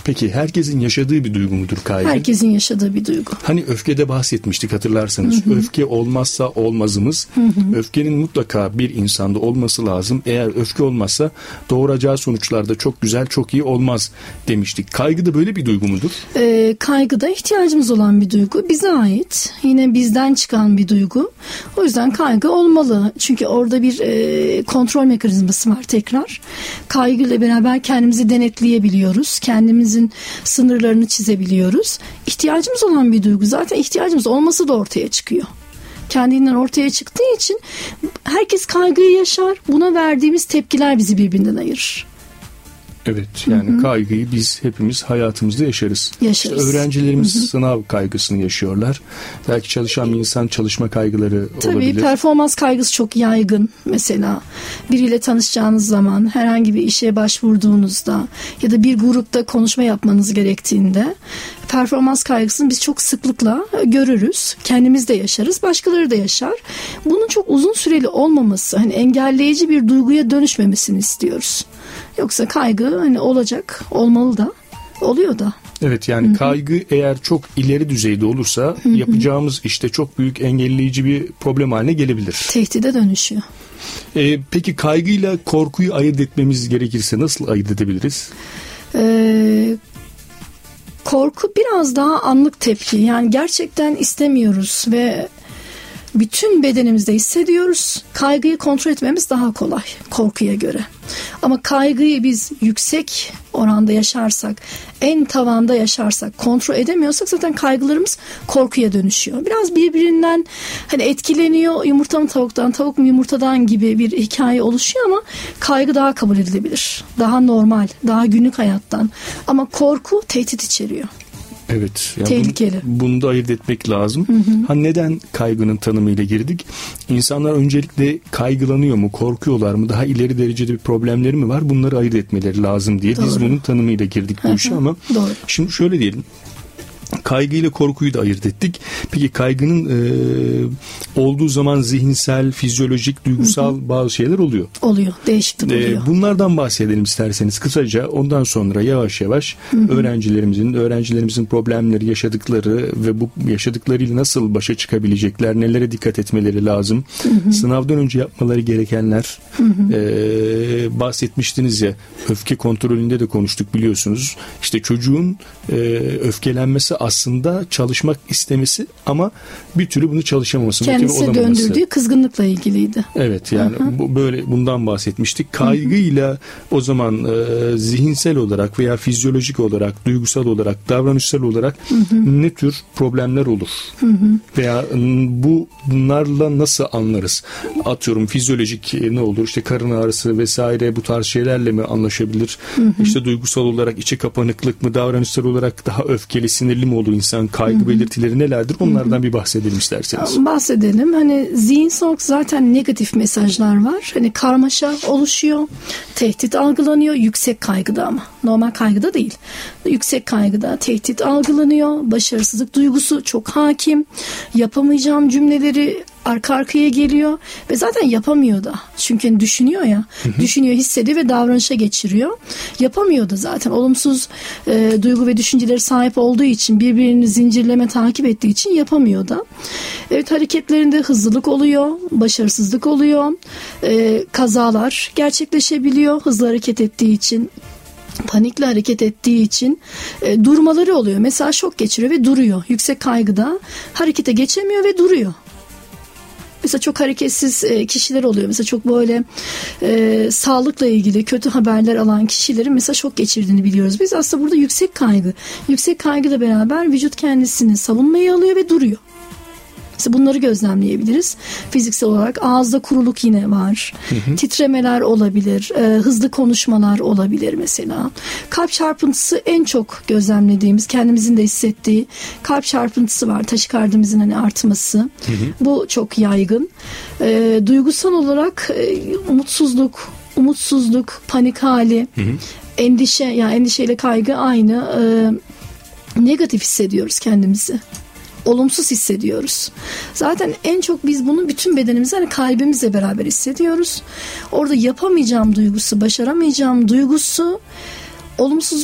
Peki herkesin yaşadığı bir duygu mudur kaygı? Herkesin yaşadığı bir duygu. Hani öfkede bahsetmiştik hatırlarsanız. Öfke olmazsa olmazımız. Öfkenin mutlaka bir insanda olması lazım. Eğer öfke olmazsa doğuracağı sonuçlar da çok güzel, çok iyi olmaz demiştik. Kaygı da böyle bir duygu mudur? Kaygı da ihtiyacımız olan bir duygu. Bize ait. Yine bizden çıkan bir duygu. O yüzden kaygı olmalı. Çünkü orada bir kontrol mekanizması var tekrar. Kaygıyla beraber kendimizi denetleyebiliyoruz. Kendimizin sınırlarını çizebiliyoruz. İhtiyacımız olan bir duygu. Zaten ihtiyacımız olması da ortaya çıkıyor. Kendinden ortaya çıktığı için herkes kaygıyı yaşar. Buna verdiğimiz tepkiler bizi birbirinden ayırır. Evet, yani kaygıyı biz hepimiz hayatımızda yaşarız. İşte öğrencilerimiz sınav kaygısını yaşıyorlar. Belki çalışan bir insan çalışma kaygıları olabilir. Tabii performans kaygısı çok yaygın. Mesela biriyle tanışacağınız zaman, herhangi bir işe başvurduğunuzda ya da bir grupta konuşma yapmanız gerektiğinde performans kaygısını biz çok sıklıkla görürüz. Kendimiz de yaşarız, başkaları da yaşar. Bunun çok uzun süreli olmaması, hani engelleyici bir duyguya dönüşmemesini istiyoruz. Yoksa kaygı hani olacak, olmalı da, oluyor da. Evet, yani kaygı eğer çok ileri düzeyde olursa yapacağımız işte çok büyük engelleyici bir problem haline gelebilir. Tehdide dönüşüyor. Peki kaygıyla korkuyu ayırt etmemiz gerekirse nasıl ayırt edebiliriz? Korku biraz daha anlık tepki. Yani gerçekten istemiyoruz ve bütün bedenimizde hissediyoruz. Kaygıyı kontrol etmemiz daha kolay korkuya göre. Ama kaygıyı biz yüksek oranda yaşarsak, en tavanda yaşarsak, kontrol edemiyorsak zaten kaygılarımız korkuya dönüşüyor. Biraz birbirinden hani etkileniyor, yumurta mı tavuktan, tavuk mu yumurtadan gibi bir hikaye oluşuyor ama kaygı daha kabul edilebilir. Daha normal, daha günlük hayattan. Ama korku tehdit içeriyor. Evet. Yani tehlikeli. Bunu da ayırt etmek lazım. Neden kaygının tanımıyla girdik? İnsanlar öncelikle kaygılanıyor mu, korkuyorlar mı, daha ileri derecede bir problemleri mi var? Bunları ayırt etmeleri lazım diye biz bunun tanımıyla girdik bu işe ama şimdi şöyle diyelim. Kaygı ile korkuyu da ayırt ettik. Peki kaygının olduğu zaman zihinsel, fizyolojik, duygusal bazı şeyler oluyor. Oluyor. Değişiklik oluyor. Bunlardan bahsedelim isterseniz kısaca. Ondan sonra yavaş yavaş öğrencilerimizin problemleri, yaşadıkları ve bu yaşadıklarıyla nasıl başa çıkabilecekler, nelere dikkat etmeleri lazım. Sınavdan önce yapmaları gerekenler. Bahsetmiştiniz ya, öfke kontrolünde de konuştuk biliyorsunuz. İşte çocuğun öfkelenmesi aslında çalışmak istemesi ama bir türlü bunu çalışamaması, kendisi döndürdüğü kızgınlıkla ilgiliydi. Evet, yani bundan bahsetmiştik. Kaygıyla o zaman zihinsel olarak veya fizyolojik olarak, duygusal olarak, davranışsal olarak ne tür problemler olur? Veya bunlarla nasıl anlarız? Atıyorum fizyolojik ne olur? İşte karın ağrısı vesaire, bu tarz şeylerle mi anlaşabilir? İşte duygusal olarak içe kapanıklık mı? Davranışsal olarak daha öfkeli, sinirli mi olur insan? Kaygı belirtileri nelerdir? Onlardan bir bahsedelim isterseniz. Bahsedelim. Hani zihinsel olarak zaten negatif mesajlar var. Hani karmaşa oluşuyor. Tehdit algılanıyor. Yüksek kaygıda ama. Normal kaygıda değil. Yüksek kaygıda tehdit algılanıyor. Başarısızlık duygusu çok hakim. Yapamayacağım cümleleri arka arkaya geliyor ve zaten yapamıyor da. Çünkü düşünüyor ya. Düşünüyor, hissediyor ve davranışa geçiriyor. Yapamıyor da zaten. Olumsuz duygu ve düşünceleri sahip olduğu için, birbirini zincirleme takip ettiği için yapamıyor da. Evet, hareketlerinde hızlılık oluyor, başarısızlık oluyor, kazalar gerçekleşebiliyor hızlı hareket ettiği için. Panikle hareket ettiği için durmaları oluyor. Mesela şok geçiriyor ve duruyor. Yüksek kaygıda harekete geçemiyor ve duruyor. Mesela çok hareketsiz kişiler oluyor. Mesela çok böyle sağlıkla ilgili kötü haberler alan kişilerin mesela şok geçirdiğini biliyoruz. Biz aslında burada yüksek kaygı. Yüksek kaygıyla beraber vücut kendisini savunmaya alıyor ve duruyor. Mesela bunları gözlemleyebiliriz. Fiziksel olarak ağızda kuruluk yine var. Titremeler olabilir. Hızlı konuşmalar olabilir mesela. Kalp çarpıntısı en çok gözlemlediğimiz, kendimizin de hissettiği kalp çarpıntısı var. Taşikardimizin hani artması. Bu çok yaygın. Duygusal olarak mutsuzluk, umutsuzluk, panik hali, endişe, yani endişeyle kaygı aynı. Negatif hissediyoruz kendimizi. Olumsuz hissediyoruz. Zaten en çok biz bunu bütün bedenimizle, hani kalbimizle beraber hissediyoruz. Orada yapamayacağım duygusu, başaramayacağım duygusu, olumsuz